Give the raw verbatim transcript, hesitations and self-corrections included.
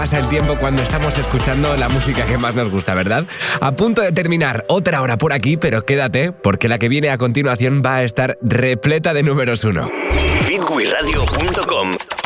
Pasa el tiempo cuando estamos escuchando la música que más nos gusta, ¿verdad? A punto de terminar otra hora por aquí, pero quédate, porque la que viene a continuación va a estar repleta de números uno. Bitwiradio punto com